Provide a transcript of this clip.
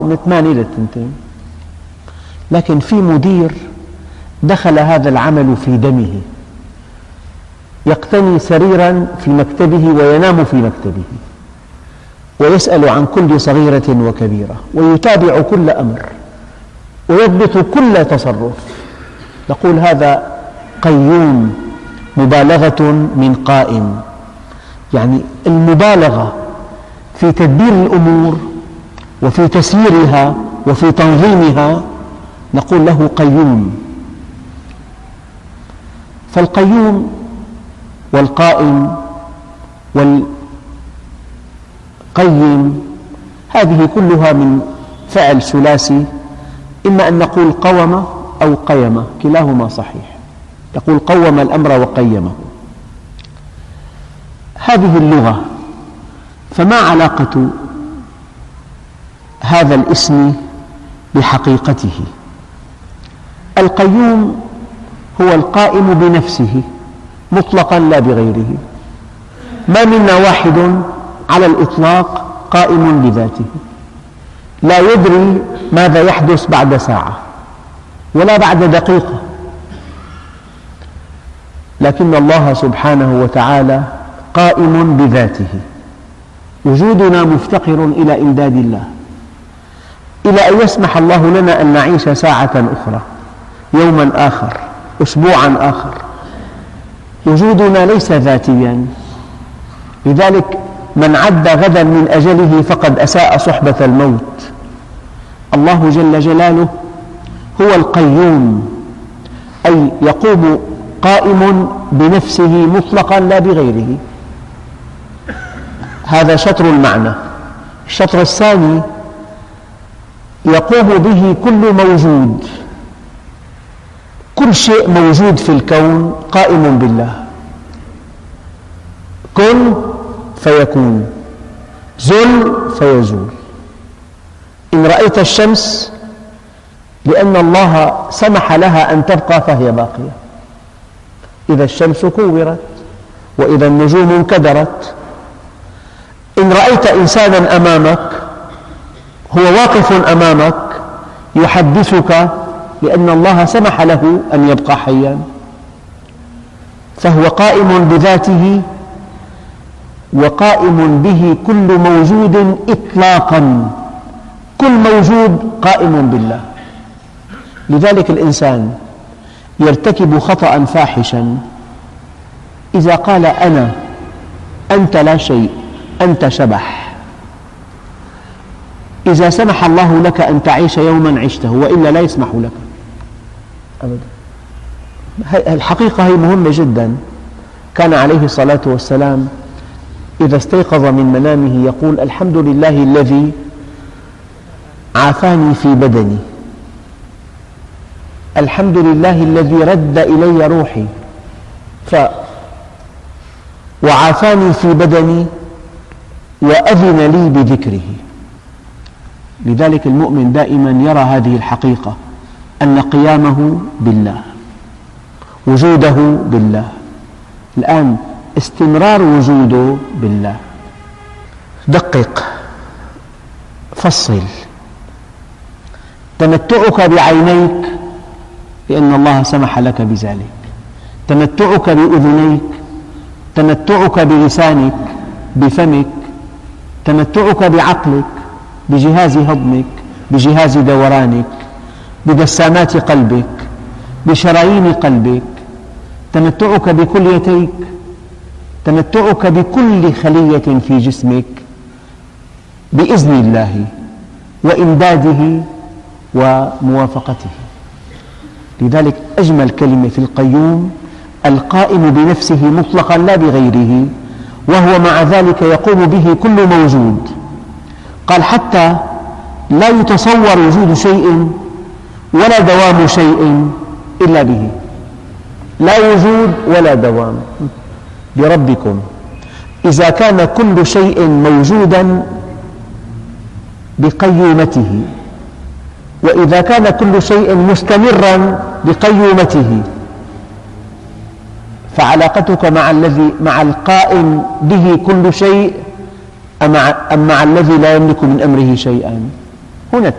من 8 إلى 2. لكن في مدير دخل هذا العمل في دمه، يقتني سريرا في مكتبه وينام في مكتبه، ويسأل عن كل صغيرة وكبيرة، ويتابع كل أمر، ويضبط كل تصرف. نقول هذا قيوم، مبالغة من قائم، يعني المبالغة في تدبير الأمور وفي تسييرها وفي تنظيمها نقول له قيوم. فالقيوم والقائم والقيم هذه كلها من فعل ثلاثي، إما أن نقول قوم أو قيم، كلاهما صحيح. تقول قوم الأمر وقيمه. هذه اللغة، فما علاقة هذا الاسم بحقيقته؟ القيوم هو القائم بنفسه مطلقا لا بغيره. ما منا واحد على الإطلاق قائم بذاته، لا يدري ماذا يحدث بعد ساعة ولا بعد دقيقة، لكن الله سبحانه وتعالى قائم بذاته. وجودنا مفتقر إلى إمداد الله، إلى أن يسمح الله لنا أن نعيش ساعة أخرى، يوما آخر، أسبوعا آخر. وجودنا ليس ذاتيا، لذلك من عد غدا من أجله فقد أساء صحبة الموت. الله جل جلاله هو القيوم، أي يقوم قائم بنفسه مطلقا لا بغيره. هذا شطر المعنى. الشطر الثاني، يقوم به كل موجود، كل شيء موجود في الكون قائم بالله. كن فيكون، زل فيزول. إن رأيت الشمس لأن الله سمح لها أن تبقى فهي باقية. إذا الشمس كورت وإذا النجوم انكدرت. إن رأيت إنسانا أمامك هو واقف أمامك يحدثك لأن الله سمح له أن يبقى حيا، فهو قائم بذاته وقائم به كل موجود إطلاقا. كل موجود قائم بالله. لذلك الإنسان يرتكب خطأ فاحشا إذا قال أنا، أنت لا شيء، أنت شبح. إذا سمح الله لك أن تعيش يوما عشته، وإلا لا يسمح لك أبدا. الحقيقة هي مهمة جدا. كان عليه الصلاة والسلام إذا استيقظ من منامه يقول الحمد لله الذي عافاني في بدني، الحمد لله الذي رد إلي روحي وعافاني في بدني وأذن لي بذكره. لذلك المؤمن دائما يرى هذه الحقيقة، أن قيامه بالله، وجوده بالله، الآن استمرار وجوده بالله. دقق، فصل. تمتعك بعينيك لأن الله سمح لك بذلك، تمتعك بأذنيك، تمتعك بلسانك، بفمك، تمتعك بعقلك، بجهاز هضمك، بجهاز دورانك، بدسامات قلبك، بشرايين قلبك، تمتعك بكليتيك، تمتعك بكل خلية في جسمك بإذن الله وإمداده وموافقته. لذلك أجمل كلمة في القيوم القائم بنفسه مطلقا لا بغيره، وهو مع ذلك يقوم به كل موجود. قال حتى لا يتصور وجود شيء ولا دوام شيء إلا به. لا وجود ولا دوام. بربكم إذا كان كل شيء موجودا بقيومته، وإذا كان كل شيء مستمرا بقيومته، فعلاقتك مع القائم به كل شيء أم مع الذي لا يملك من أمره شيئا؟ هنا